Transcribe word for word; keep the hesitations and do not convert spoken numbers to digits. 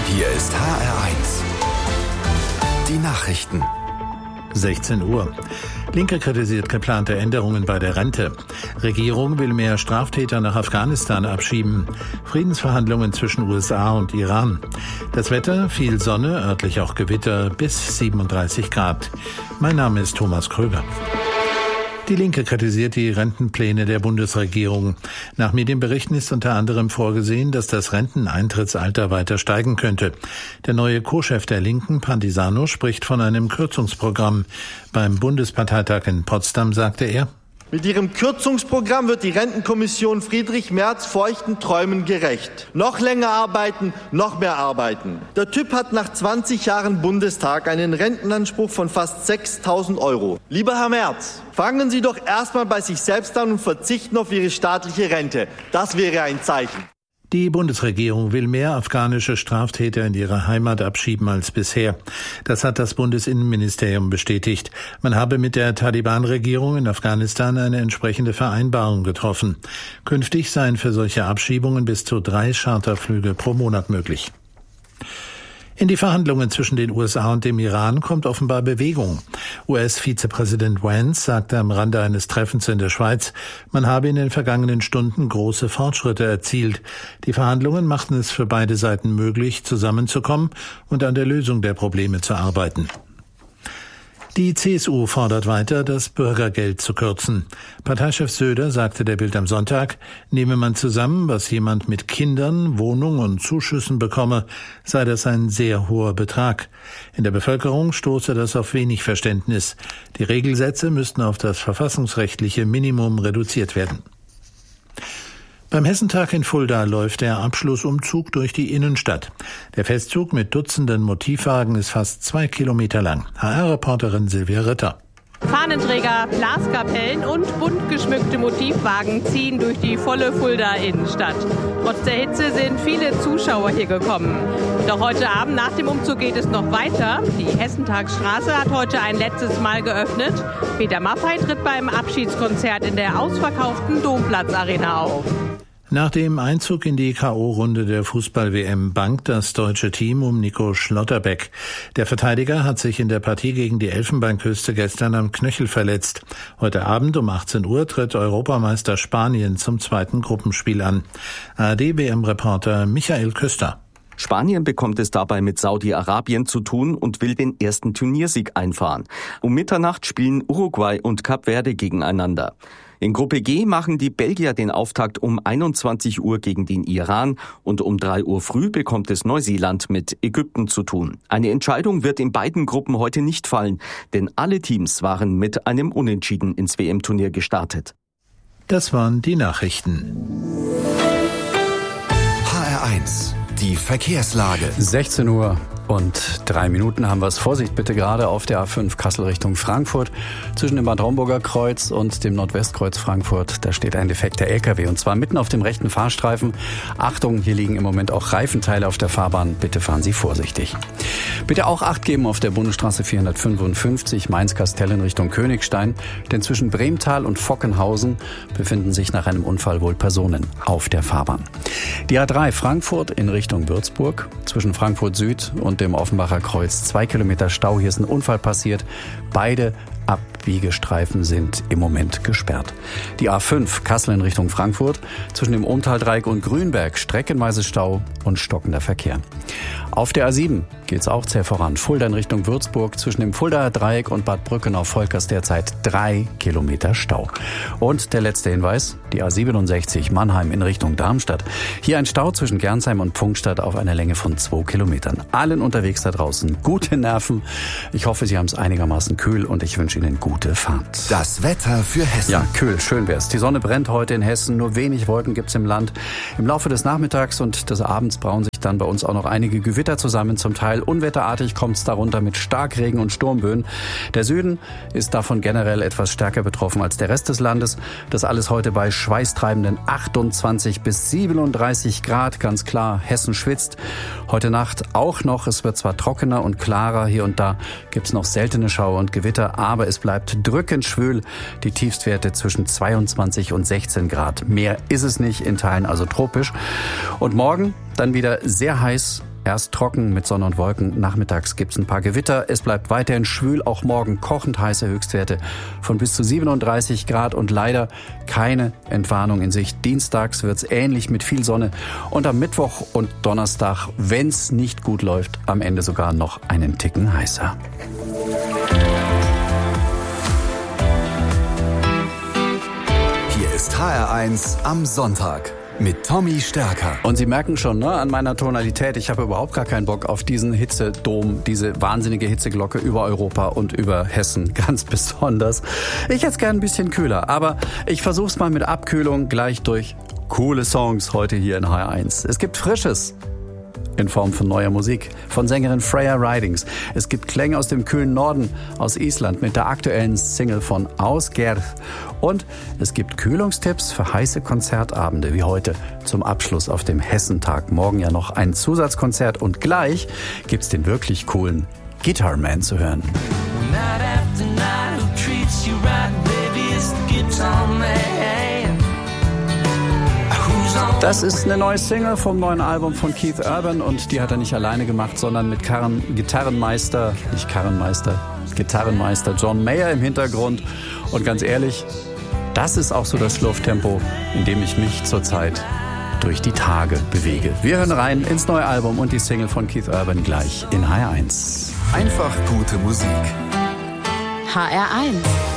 Hier ist H R eins. Die Nachrichten. sechzehn Uhr. Linke kritisiert geplante Änderungen bei der Rente. Regierung will mehr Straftäter nach Afghanistan abschieben. Friedensverhandlungen zwischen U S A und Iran. Das Wetter, viel Sonne, örtlich auch Gewitter, bis siebenunddreißig Grad. Mein Name ist Thomas Kröger. Die Linke kritisiert die Rentenpläne der Bundesregierung. Nach Medienberichten ist unter anderem vorgesehen, dass das Renteneintrittsalter weiter steigen könnte. Der neue Co-Chef der Linken, Pandisano, spricht von einem Kürzungsprogramm. Beim Bundesparteitag in Potsdam sagte er: Mit ihrem Kürzungsprogramm wird die Rentenkommission Friedrich Merz feuchten Träumen gerecht. Noch länger arbeiten, noch mehr arbeiten. Der Typ hat nach zwanzig Jahren Bundestag einen Rentenanspruch von fast sechstausend Euro. Lieber Herr Merz, fangen Sie doch erstmal bei sich selbst an und verzichten auf Ihre staatliche Rente. Das wäre ein Zeichen. Die Bundesregierung will mehr afghanische Straftäter in ihre Heimat abschieben als bisher. Das hat das Bundesinnenministerium bestätigt. Man habe mit der Taliban-Regierung in Afghanistan eine entsprechende Vereinbarung getroffen. Künftig seien für solche Abschiebungen bis zu drei Charterflüge pro Monat möglich. In die Verhandlungen zwischen den U S A und dem Iran kommt offenbar Bewegung. U S-Vizepräsident Vance sagte am Rande eines Treffens in der Schweiz, man habe in den vergangenen Stunden große Fortschritte erzielt. Die Verhandlungen machten es für beide Seiten möglich, zusammenzukommen und an der Lösung der Probleme zu arbeiten. Die C S U fordert weiter, das Bürgergeld zu kürzen. Parteichef Söder sagte der Bild am Sonntag, nehme man zusammen, was jemand mit Kindern, Wohnung und Zuschüssen bekomme, sei das ein sehr hoher Betrag. In der Bevölkerung stoße das auf wenig Verständnis. Die Regelsätze müssten auf das verfassungsrechtliche Minimum reduziert werden. Beim Hessentag in Fulda läuft der Abschlussumzug durch die Innenstadt. Der Festzug mit Dutzenden Motivwagen ist fast zwei Kilometer lang. H R-Reporterin Silvia Ritter. Fahnenträger, Blaskapellen und bunt geschmückte Motivwagen ziehen durch die volle Fulda Innenstadt. Trotz der Hitze sind viele Zuschauer hier gekommen. Doch heute Abend nach dem Umzug geht es noch weiter. Die Hessentagsstraße hat heute ein letztes Mal geöffnet. Peter Maffay tritt beim Abschiedskonzert in der ausverkauften Domplatz-Arena auf. Nach dem Einzug in die K O-Runde der Fußball-W M bangt das deutsche Team um Nico Schlotterbeck. Der Verteidiger hat sich in der Partie gegen die Elfenbeinküste gestern am Knöchel verletzt. Heute Abend um achtzehn Uhr tritt Europameister Spanien zum zweiten Gruppenspiel an. A R D-W M-Reporter Michael Köster. Spanien bekommt es dabei mit Saudi-Arabien zu tun und will den ersten Turniersieg einfahren. Um Mitternacht spielen Uruguay und Kap Verde gegeneinander. In Gruppe G machen die Belgier den Auftakt um einundzwanzig Uhr gegen den Iran und um drei Uhr früh bekommt es Neuseeland mit Ägypten zu tun. Eine Entscheidung wird in beiden Gruppen heute nicht fallen, denn alle Teams waren mit einem Unentschieden ins W M-Turnier gestartet. Das waren die Nachrichten. H R eins. Die Verkehrslage. sechzehn Uhr und drei Minuten haben wir es. Vorsicht bitte gerade auf der A fünf Kassel Richtung Frankfurt. Zwischen dem Bad Homburger Kreuz und dem Nordwestkreuz Frankfurt, da steht ein defekter L K W und zwar mitten auf dem rechten Fahrstreifen. Achtung, hier liegen im Moment auch Reifenteile auf der Fahrbahn. Bitte fahren Sie vorsichtig. Bitte auch Acht geben auf der Bundesstraße vierhundertfünfundfünfzig Mainz-Kastell in Richtung Königstein, denn zwischen Bremtal und Fockenhausen befinden sich nach einem Unfall wohl Personen auf der Fahrbahn. Die A drei Frankfurt in Richtung Würzburg, zwischen Frankfurt Süd und dem Offenbacher Kreuz zwei Kilometer Stau. Hier ist ein Unfall passiert. Beide Abbiegestreifen sind im Moment gesperrt. Die A fünf Kassel in Richtung Frankfurt, zwischen dem Ohntal-Dreieck und Grünberg streckenweise Stau und stockender Verkehr. Auf der A sieben geht's auch zäh voran. Fulda in Richtung Würzburg, zwischen dem Fuldaer Dreieck und Bad Brückenau-Volkers derzeit drei Kilometer Stau. Und der letzte Hinweis, die A siebenundsechzig Mannheim in Richtung Darmstadt. Hier ein Stau zwischen Gernsheim und Pfungstadt auf einer Länge von zwei Kilometern. Allen unterwegs da draußen gute Nerven. Ich hoffe, Sie haben es einigermaßen kühl und ich wünsche Ihnen gute Fahrt. Das Wetter für Hessen. Ja, kühl, schön wär's. Die Sonne brennt heute in Hessen, nur wenig Wolken gibt's im Land. Im Laufe des Nachmittags und des Abends brauen sich dann bei uns auch noch einige Gewitter zusammen. Zum Teil unwetterartig kommt's darunter mit Starkregen und Sturmböen. Der Süden ist davon generell etwas stärker betroffen als der Rest des Landes. Das alles heute bei schweißtreibenden achtundzwanzig bis siebenunddreißig Grad. Ganz klar, Hessen schwitzt. Heute Nacht auch noch. Es wird zwar trockener und klarer. Hier und da gibt's noch seltene Schauer und Gewitter, aber es bleibt drückend schwül. Die Tiefstwerte zwischen zweiundzwanzig und sechzehn Grad. Mehr ist es nicht, in Teilen also tropisch. Und morgen dann wieder sehr heiß Erst trocken mit Sonne und Wolken, nachmittags gibt's ein paar Gewitter. Es bleibt weiterhin schwül, auch morgen kochend heiße Höchstwerte von bis zu siebenunddreißig Grad und leider keine Entwarnung in Sicht. Dienstags wird's ähnlich mit viel Sonne und am Mittwoch und Donnerstag, wenn's nicht gut läuft, am Ende sogar noch einen Ticken heißer. Hier ist H R eins am Sonntag mit Tommy Stärker. Und Sie merken schon, ne, an meiner Tonalität, ich habe überhaupt gar keinen Bock auf diesen Hitzedom, diese wahnsinnige Hitzeglocke über Europa und über Hessen ganz besonders. Ich hätte es gern ein bisschen kühler, aber ich versuch's mal mit Abkühlung gleich durch coole Songs heute hier in H R eins. Es gibt Frisches in Form von neuer Musik von Sängerin Freya Ridings. Es gibt Klänge aus dem kühlen Norden, aus Island mit der aktuellen Single von Ásgeir. Und es gibt Kühlungstipps für heiße Konzertabende wie heute zum Abschluss auf dem Hessentag. Morgen ja noch ein Zusatzkonzert und gleich gibt's den wirklich coolen Guitar Man zu hören. Das ist eine neue Single vom neuen Album von Keith Urban und die hat er nicht alleine gemacht, sondern mit Karren, Gitarrenmeister, nicht Karrenmeister, Gitarrenmeister John Mayer im Hintergrund. Und ganz ehrlich, das ist auch so das Schlurftempo, in dem ich mich zurzeit durch die Tage bewege. Wir hören rein ins neue Album und die Single von Keith Urban gleich in H R eins. Einfach gute Musik. H R eins.